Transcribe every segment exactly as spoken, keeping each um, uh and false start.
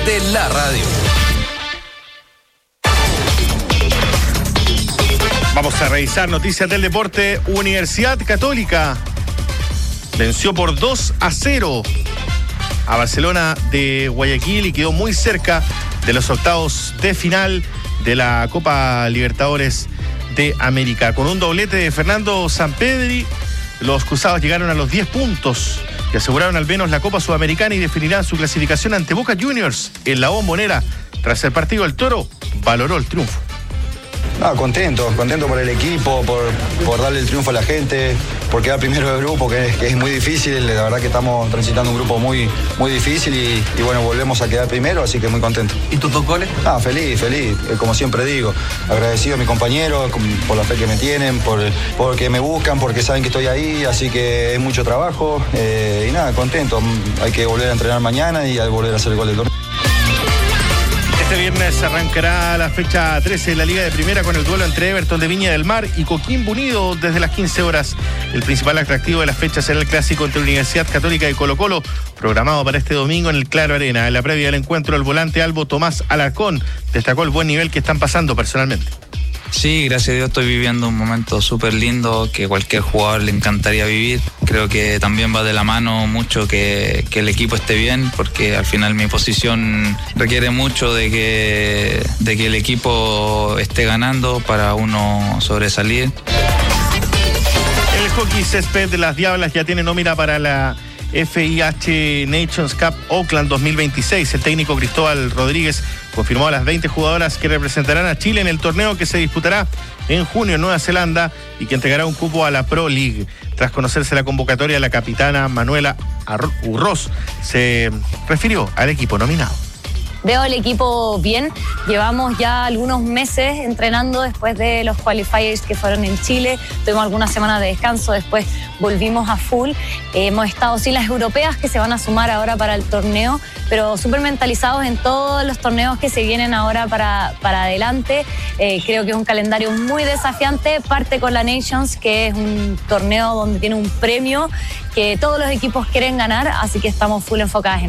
de la radio. Vamos a revisar noticias del deporte. Universidad Católica venció por dos a cero a Barcelona de Guayaquil y quedó muy cerca de los octavos de final de la Copa Libertadores de América. Con un doblete de Fernando Sampedri, los cruzados llegaron a los diez puntos que aseguraron al menos la Copa Sudamericana y definirán su clasificación ante Boca Juniors en la Bombonera. Tras el partido, el Toro valoró el triunfo. No, contento, contento por el equipo, por, por darle el triunfo a la gente, por quedar primero del grupo, que es, que es muy difícil. La verdad que estamos transitando un grupo muy, muy difícil y, y bueno, volvemos a quedar primero, así que muy contento. ¿Y tus dos goles? Ah, feliz, feliz, como siempre digo. Agradecido a mis compañeros por la fe que me tienen, por, porque me buscan, porque saben que estoy ahí, así que es mucho trabajo eh, y nada, contento. Hay que volver a entrenar mañana y hay volver a hacer el gol del torneo. Este viernes arrancará la fecha trece de la Liga de Primera con el duelo entre Everton de Viña del Mar y Coquimbo Unido desde las quince horas. El principal atractivo de la fecha será el clásico entre Universidad Católica y Colo-Colo, programado para este domingo en el Claro Arena. En la previa del encuentro, el volante Albo Tomás Alarcón destacó el buen nivel que están pasando personalmente. Sí, gracias a Dios estoy viviendo un momento súper lindo que cualquier jugador le encantaría vivir. Creo que también va de la mano mucho que, que el equipo esté bien, porque al final mi posición requiere mucho de que, de que el equipo esté ganando para uno sobresalir. El hockey césped de las Diablas ya tiene nómina para la F I H Nations Cup Oakland dos mil veintiséis. El técnico Cristóbal Rodríguez confirmó a las veinte jugadoras que representarán a Chile en el torneo que se disputará en junio en Nueva Zelanda y que entregará un cupo a la Pro League. Tras conocerse la convocatoria, la capitana Manuela Urroz se refirió al equipo nominado. Veo el equipo bien, llevamos ya algunos meses entrenando después de los qualifiers que fueron en Chile, tuvimos algunas semanas de descanso, después volvimos a full, eh, hemos estado sin las europeas que se van a sumar ahora para el torneo, pero súper mentalizados en todos los torneos que se vienen ahora para, para adelante. Eh, creo que es un calendario muy desafiante, parte con la Nations, que es un torneo donde tiene un premio que todos los equipos quieren ganar, así que estamos full enfocados en.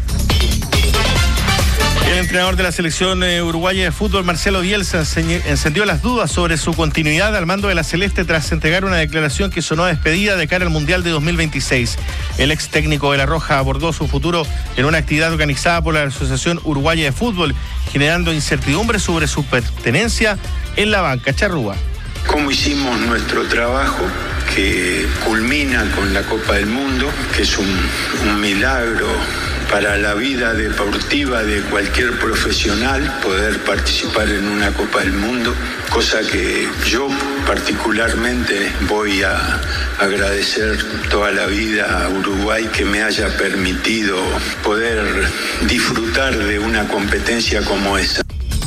El entrenador de la selección eh, uruguaya de fútbol, Marcelo Bielsa, encendió las dudas sobre su continuidad al mando de la Celeste tras entregar una declaración que sonó a despedida de cara al Mundial de dos mil veintiséis. El ex técnico de La Roja abordó su futuro en una actividad organizada por la Asociación Uruguaya de Fútbol, generando incertidumbre sobre su pertenencia en la banca. Charrúa. Cómo hicimos nuestro trabajo, que culmina con la Copa del Mundo, que es un, un milagro para la vida deportiva de cualquier profesional poder participar en una Copa del Mundo, cosa que yo particularmente voy a agradecer toda la vida a Uruguay que me haya permitido poder disfrutar de una competencia como esa.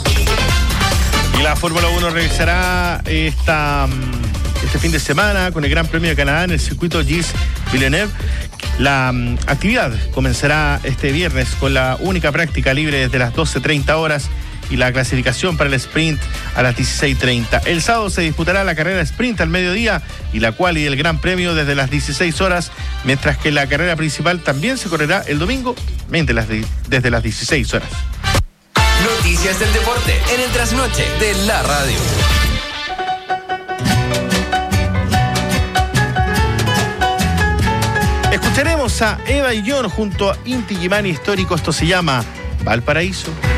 Y la Fórmula uno regresará esta, este fin de semana con el Gran Premio de Canadá en el circuito Gilles Villeneuve. La um, actividad comenzará este viernes con la única práctica libre desde las doce treinta horas y la clasificación para el sprint a las dieciséis treinta. El sábado se disputará la carrera sprint al mediodía y la quali del Gran Premio desde las dieciséis horas, mientras que la carrera principal también se correrá el domingo desde las dieciséis horas. Noticias del deporte en el trasnoche de la radio. Escucharemos a Eva y John junto a Inti Gimani Histórico. Esto se llama Valparaíso.